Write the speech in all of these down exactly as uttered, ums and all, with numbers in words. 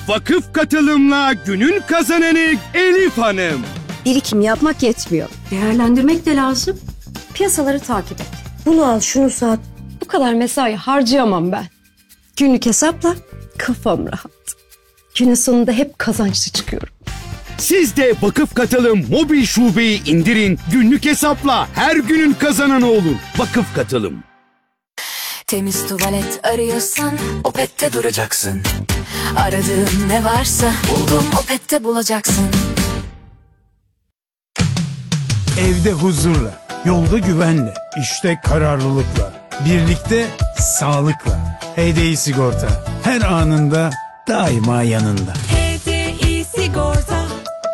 Vakıf katılımla günün kazananı Elif Hanım. Birikim yapmak yetmiyor. Değerlendirmek de lazım. Piyasaları takip et. Bunu al, şunu sat. Bu kadar mesai harcayamam ben. Günlük hesapla kafam rahat. Günün sonunda hep kazançlı çıkıyorum. Siz de Vakıf Katılım mobil şubeyi indirin. Günlük hesapla her günün kazananı olun. Vakıf Katılım. Temiz tuvalet arıyorsan Opet'te duracaksın. Aradığın ne varsa buldum Opet'te bulacaksın. Evde huzurla, yolda güvenle, işte kararlılıkla, birlikte sağlıkla. H D I Sigorta her anında daima yanında. H D I Sigorta.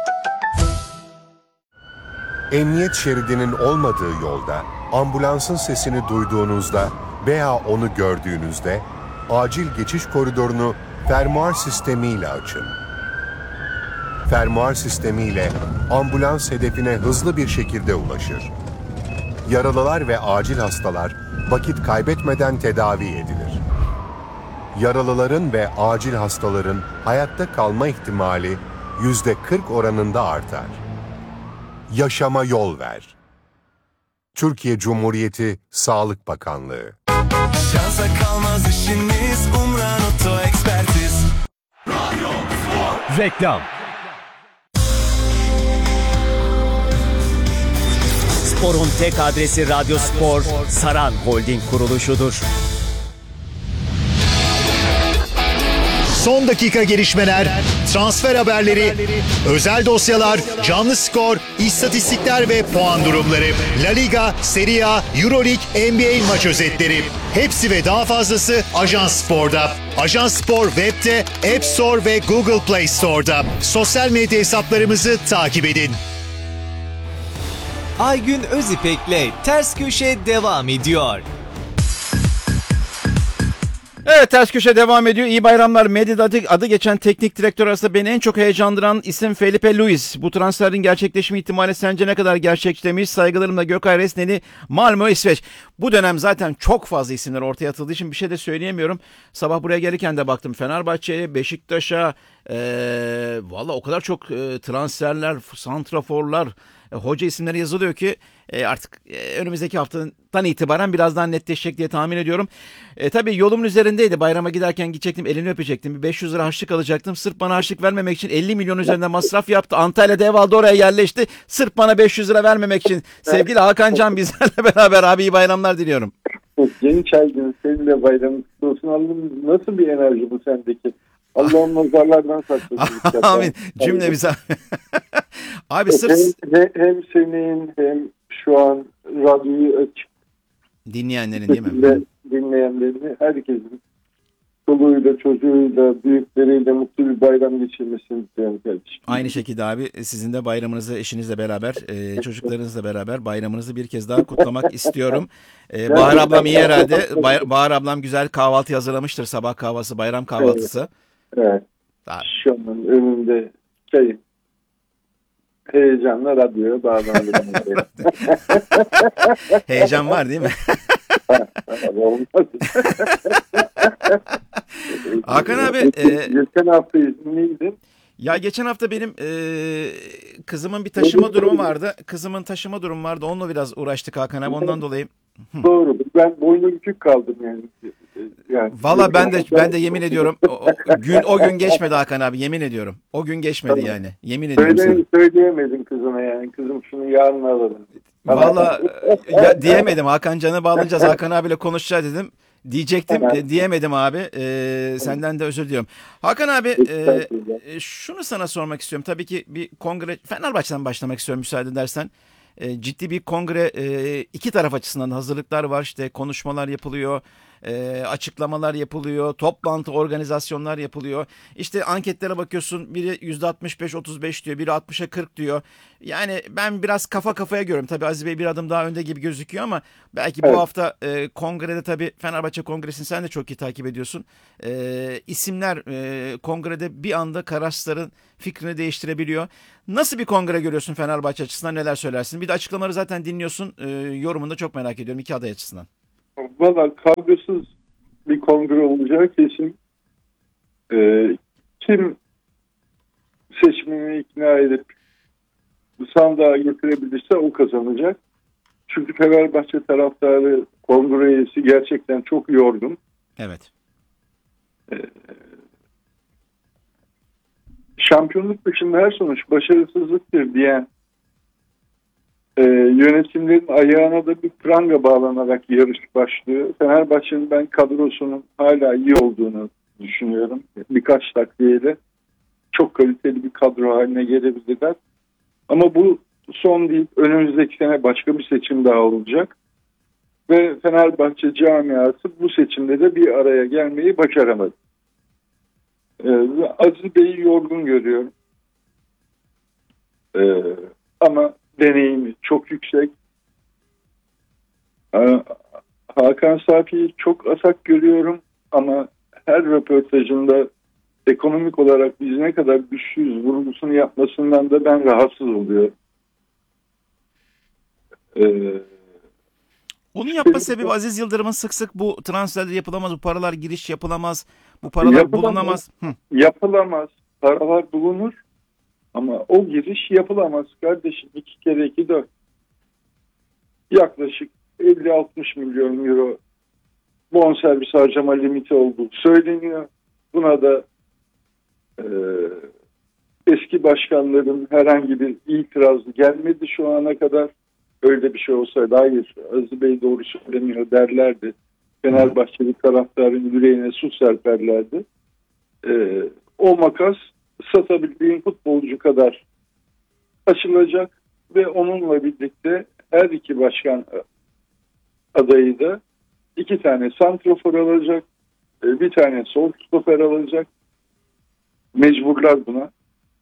Emniyet şeridinin olmadığı yolda, ambulansın sesini duyduğunuzda veya onu gördüğünüzde acil geçiş koridorunu fermuar sistemiyle açın. Fermuar sistemiyle ambulans hedefine hızlı bir şekilde ulaşır. Yaralılar ve acil hastalar vakit kaybetmeden tedavi edilir. Yaralıların ve acil hastaların hayatta kalma ihtimali yüzde kırk oranında artar. Yaşama yol ver. Türkiye Cumhuriyeti Sağlık Bakanlığı. Şansa kalmaz işiniz, Umran Oto Ekspertiz. Reklam. Spor'un tek adresi Radyo Spor, Saran Holding kuruluşudur. Son dakika gelişmeler, transfer haberleri, özel dosyalar, canlı skor, istatistikler ve puan durumları, La Liga, Serie A, Euroleague, N B A maç özetleri. Hepsi ve daha fazlası Ajans Spor'da. Ajans Spor Web'de, App Store ve Google Play Store'da. Sosyal medya hesaplarımızı takip edin. Aygün Özipek'le Ters Köşe devam ediyor. Evet, Ters Köşe devam ediyor. İyi bayramlar. Medyada adı, adı geçen teknik direktör arasında beni en çok heyecanlandıran isim Felipe Luis. Bu transferin gerçekleşme ihtimali sence ne kadar gerçekçi demiş? Saygılarımla Gökay Resneli, Malmö, İsveç. Bu dönem zaten çok fazla isimler ortaya atıldığı için bir şey de söyleyemiyorum. Sabah buraya gelirken de baktım Fenerbahçe'ye, Beşiktaş'a, ee, valla o kadar çok e, transferler, santraforlar, e, hoca isimleri yazılıyor ki e, artık e, önümüzdeki haftadan itibaren biraz daha netleşecek diye tahmin ediyorum. E, tabii yolumun üzerindeydi. Bayrama giderken gidecektim, elini öpecektim. Bir beş yüz lira harçlık alacaktım. Sırf bana harçlık vermemek için elli milyon üzerinde masraf yaptı. Antalya'da ev aldı, oraya yerleşti. Sırf bana beş yüz lira vermemek için. Sevgili Hakan Can bizlerle beraber. Abi iyi bayramlar diliyorum. Yeni Çaygın, seninle bayramın kutlu olsun. Allah'ım, nasıl bir enerji bu sendeki? Allah'ın nazarlardan saklasın. Amin. Cümlemize. Abi sırf... Hem, hem senin hem şu an radyoyu açıp dinleyenlerin değil mi? Dinleyenlerini, herkesin çoluğuyla, çocuğuyla, büyükleriyle mutlu bir bayram geçirmesini istiyorum kardeşim. Aynı şekilde abi, sizin de bayramınızı eşinizle beraber, e, çocuklarınızla beraber bayramınızı bir kez daha kutlamak istiyorum. E, Bahar ablam iyi herhalde. Bah- Bahar ablam güzel kahvaltı hazırlamıştır, sabah kahvaltısı, bayram kahvaltısı. Evet. evet. Şu an önünde şey, heyecanla radyoya bağlandım. Heyecan var değil mi? Olmaz. Hakan abi. E, geçen hafta izinliydin. Ya geçen hafta benim e, kızımın bir taşıma durumu vardı. Kızımın taşıma durumu vardı. Onunla biraz uğraştık Hakan abi. Ondan dolayı. Doğru. Ben boynu küçük kaldım yani. yani Valla ben de ben de yemin ediyorum o, o gün o gün geçmedi Hakan abi, yemin ediyorum. O gün geçmedi tamam. yani. Yemin ediyorum Söyle, sana. Söyleyemedin kızına yani. Kızım şunu yarın alalım. Valla ya, diyemedim. Hakan Can'ı bağlanacağız. Hakan abiyle konuşacağız dedim. Diyecektim e, diyemedim abi. E, senden de özür diliyorum. Hakan abi e, şunu sana sormak istiyorum. Tabii ki bir kongre, Fenerbahçe'den başlamak istiyorum müsaade edersen. E, ciddi bir kongre, e, iki taraf açısından hazırlıklar var. İşte konuşmalar yapılıyor. E, açıklamalar yapılıyor, toplantı, organizasyonlar yapılıyor. İşte anketlere bakıyorsun, biri yüzde altmış beş otuz beş diyor, biri altmışa kırk diyor. Yani ben biraz kafa kafaya görüyorum. Tabii Aziz Bey bir adım daha önde gibi gözüküyor ama belki evet. bu hafta e, kongrede, tabii Fenerbahçe Kongresi'ni sen de çok iyi takip ediyorsun. E, isimler e, kongrede bir anda kararsızların fikrini değiştirebiliyor. Nasıl bir kongre görüyorsun Fenerbahçe açısından, neler söylersin? Bir de açıklamaları zaten dinliyorsun. E, yorumunu da çok merak ediyorum iki aday açısından. Valla kavgasız bir kongre olacağı kesin. Ee, kim seçmeni ikna edip sandığa getirebilirse o kazanacak. Çünkü Fenerbahçe taraftarı, kongre üyesi gerçekten çok yorgun. Evet. Ee, şampiyonluk dışında her sonuç başarısızlıktır diyen e, yönetimlerin ayağına da bir pranga bağlanarak yarış başlıyor. Fenerbahçe'nin ben kadrosunun hala iyi olduğunu düşünüyorum. Birkaç takviyeyle çok kaliteli bir kadro haline gelebilirler. Ama bu son değil. Önümüzdeki sene başka bir seçim daha olacak. Ve Fenerbahçe camiası bu seçimde de bir araya gelmeyi başaramadı. Ee, Aziz Bey'i yorgun görüyorum. Ee, ama deneyimi çok yüksek. Ee, Hakan Safi'yi çok atak görüyorum ama her röportajında ekonomik olarak biz ne kadar güçlüyüz vurgusunu yapmasından da ben rahatsız oluyorum. Ee, Onun yapma sebebi Aziz Yıldırım'ın sık sık bu transferler yapılamaz, bu paralar giriş yapılamaz, bu paralar yapılamaz, bulunamaz. Hı. Yapılamaz. Paralar bulunur ama o giriş yapılamaz kardeşim. İki kere iki dört. Yaklaşık elli altmış milyon euro bonservis harcama limiti olduğu söyleniyor. Buna da e, eski başkanların herhangi bir itirazı gelmedi şu ana kadar. Öyle bir şey olsaydı hayır Aziz Bey doğru söylemiyor derlerdi. Fenerbahçeli taraftarın yüreğine su serperlerdi. Ee, o makas satabildiğin futbolcu kadar açılacak ve onunla birlikte her iki başkan adayı da iki tane santrofor alacak, bir tane sol stoper alacak. Mecburlar buna.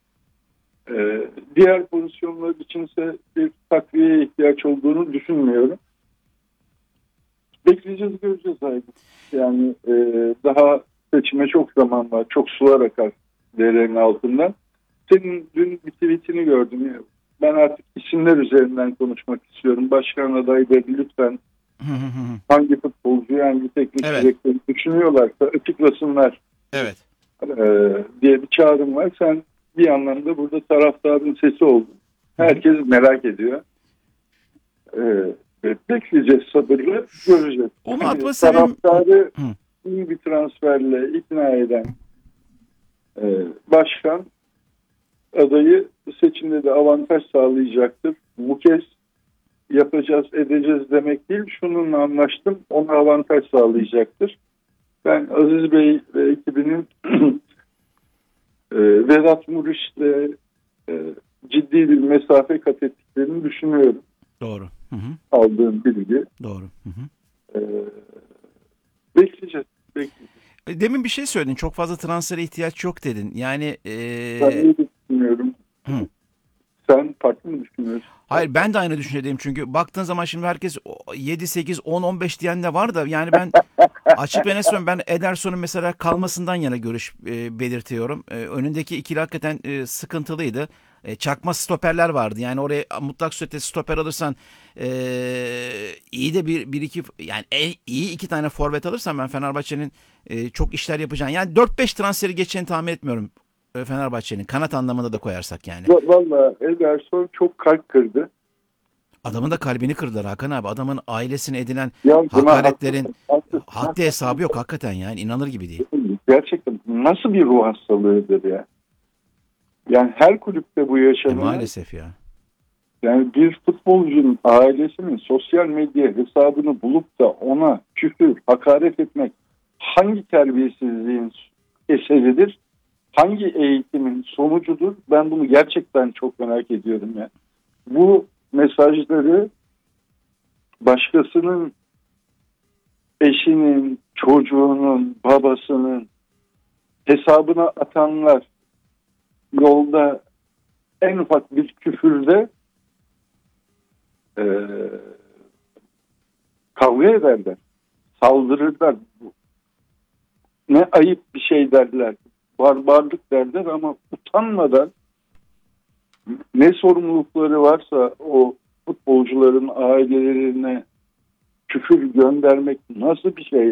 Ee, diğer pozisyonlar içinse bir takviyeye ihtiyaç olduğunu düşünmüyorum. Bekleyeceğiz, göreceğiz ayrı. Yani e, daha seçime çok zaman var. Çok sular akar derenin altından. Senin dün bir tweetini gördüm. Ben artık isimler üzerinden konuşmak istiyorum. Başkan adayları lütfen hangi futbolcuyu, hangi teknik Evet. direktörü düşünüyorlarsa açıklasınlar. Evet. Ee, diye bir çağrım var. Sen bir anlamda burada taraftarın sesi oldun. Herkes merak ediyor. Ee, bekleyeceğiz sabırla, göreceğiz. Onu atma sebebim... Taraftarı iyi bir transferle ikna eden e, başkan adayı seçimde de avantaj sağlayacaktır. Bu kez yapacağız, edeceğiz demek değil. Şununla anlaştım, ona avantaj sağlayacaktır. Ben Aziz Bey ve ekibinin e, Vedat Muriç'le e, ciddi bir mesafe kat ettiklerini düşünüyorum. Doğru. Hı hı. Aldığım bilgi. Doğru. Hı hı. E, bekleyeceğiz. bekleyeceğiz. Demin bir şey söyledin. Çok fazla transfere ihtiyaç yok dedin. Yani e... Ben öyle düşünüyorum. Hı. Sen farklı mı düşünüyorsun? Hayır, ben de aynı düşünüyorum. Çünkü baktığın zaman şimdi herkes yedi, sekiz, on, on beş diyen de var da yani ben açık ve net söylüyorum, ben Ederson'un mesela kalmasından yana görüş e, belirtiyorum. E, önündeki ikili hakikaten e, sıkıntılıydı. E, çakma stoperler vardı. Yani oraya mutlak surette stoper alırsan e, iyi de bir, bir iki yani en, iyi iki tane forvet alırsan ben Fenerbahçe'nin e, çok işler yapacağını, yani dört beş transferi geçeceğini tahmin etmiyorum. Fenerbahçe'nin kanat anlamında da koyarsak yani. Valla Ederson çok kalp kırdı. Adamın da kalbini kırdılar Hakan abi. Adamın ailesine edilen Ya hakaretlerin haklısın, haddi hesabı yok hakikaten, yani inanılır gibi değil. Gerçekten nasıl bir ruh hastalığıdır ya. Yani her kulüpte bu yaşanıyor. E, maalesef ya. Yani bir futbolcunun ailesinin sosyal medya hesabını bulup da ona küfür, hakaret etmek hangi terbiyesizliğin eseridir? Hangi eğitimin sonucudur? Ben bunu gerçekten çok merak ediyorum ya. Bu mesajları başkasının, eşinin, çocuğunun, babasının hesabına atanlar yolda en ufak bir küfürde e, kavga ederler, saldırırlar. Ne ayıp bir şey derler. Barbarlık derler ama utanmadan ne sorumlulukları varsa o futbolcuların ailelerine küfür göndermek nasıl bir şey?